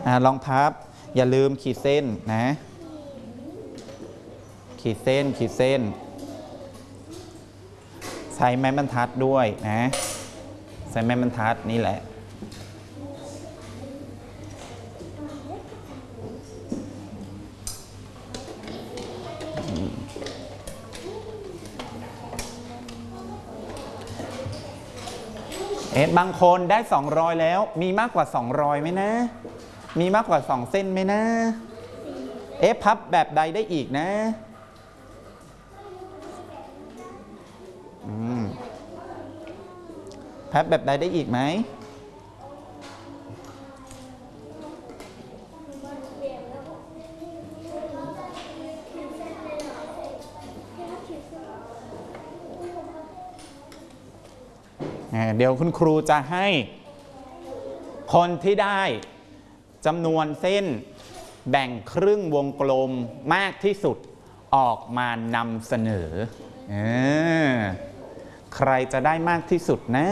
ลองพับอย่าลืมขีดเส้นนะขีดเส้นใช้ไม้บรรทัดด้วยนะใช้ไม้บรรทัดนี่แหละบางคนได้200แล้วมีมากกว่า200ไหมนะมีมากกว่า2เส้นไหมนะพับแบบใดได้อีกนะพับแบบใดได้อีกไหมเดี๋ยวคุณครูจะให้คนที่ได้จำนวนเส้นแบ่งครึ่งวงกลมมากที่สุดออกมานำเสนอใครจะได้มากที่สุดนะ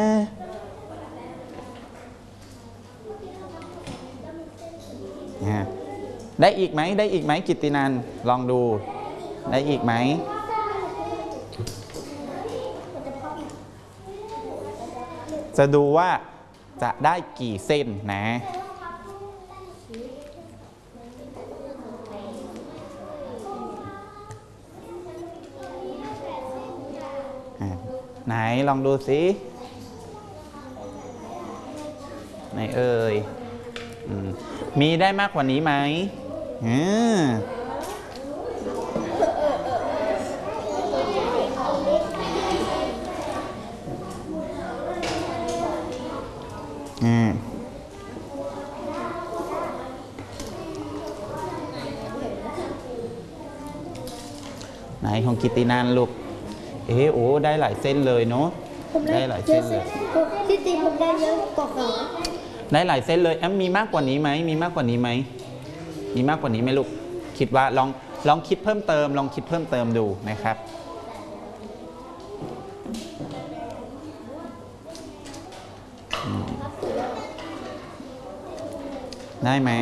ได้อีกไหมได้อีกไหมกิตตินันลองดูได้อีกไหมจะดูว่าจะได้กี่เส้นนะไหนลองดูสิไหนเอ่ยมีได้มากกว่านี้ไหมไหนของกิตตินันลูกโอ้ได้หลายเส้นเลยเนาะได้หลายเส้นเลยที่จริงผมได้เยอะกว่าเขาได้หลายเส้นเลยมีมากกว่านี้ไหมมีมากกว่านี้ไหมมีมากกว่านี้ไหมลูกคิดว่าลองคิดเพิ่มเติมลองคิดเพิ่มเติมดูนะครับได้ไหม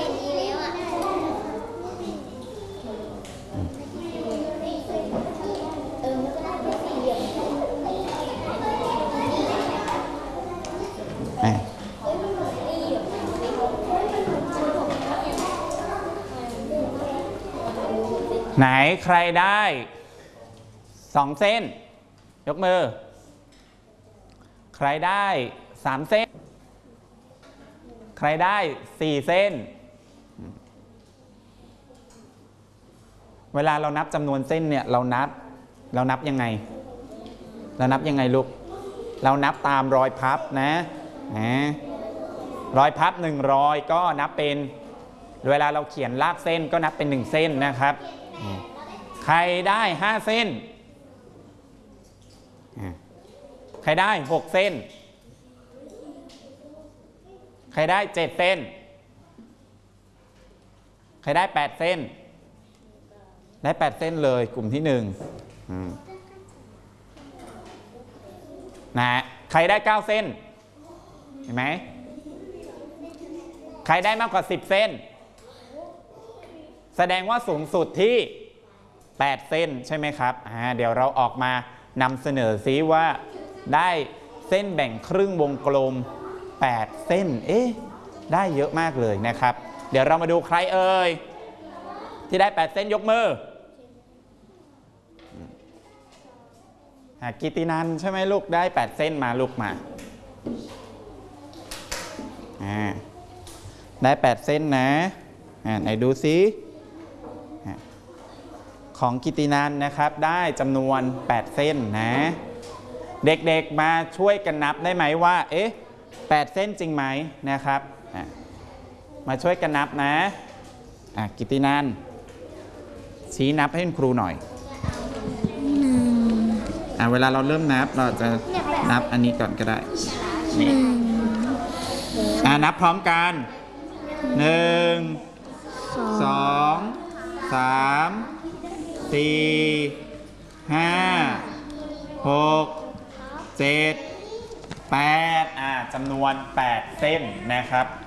ไหนใครได้2เส้นยกมือใครได้3เส้นใครได้4เส้นเวลาเรานับจำนวนเส้นเนี่ยเรานับยังไงเรานับยังไงลูกเรานับตามรอยพับนะรอยพับ1รอยก็นับเป็นเวลาเราเขียนลากเส้นก็นับเป็น1เส้นนะครับใครได้5เส้นใครได้6เส้นใครได้7เส้นใครได้8เส้นได้8เส้นเลยกลุ่มที่1นะใครได้9เส้นเห็นไหมใครได้มากกว่า10เส้นแสดงว่าสูงสุดที่8เส้นใช่ไหมครับเดี๋ยวเราออกมานำเสนอซิว่าได้เส้นแบ่งครึ่งวงกลม8เส้นได้เยอะมากเลยนะครับเดี๋ยวเรามาดูใครเอ่ยที่ได้8เส้นยกมือกิตตินันใช่ไหมลูกได้8เส้นมาลูกมาได้8เส้นนะไหนดูซิของกิตตินันนะครับได้จำนวน8เส้นนะเด็กๆมาช่วยกันนับได้ไหมว่า8เส้นจริงไหมนะครับมาช่วยกันนับนะกิตตินันชี้นับให้คุณครูหน่อยเวลาเราเริ่มนับเราจะนับอันนี้ก่อนก็ได้นับพร้อมกัน1 2 3 4 5 6 7 8จำนวน8เส้นนะครับ